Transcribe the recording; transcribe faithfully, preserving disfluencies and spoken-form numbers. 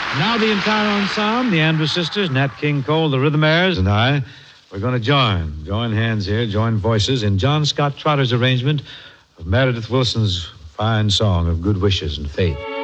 Now the entire ensemble, the Andrews Sisters, Nat King Cole, the Rhythmaires, and I, we're going to join, join hands here, join voices in John Scott Trotter's arrangement of Meredith Willson's fine song of Good Wishes and Faith.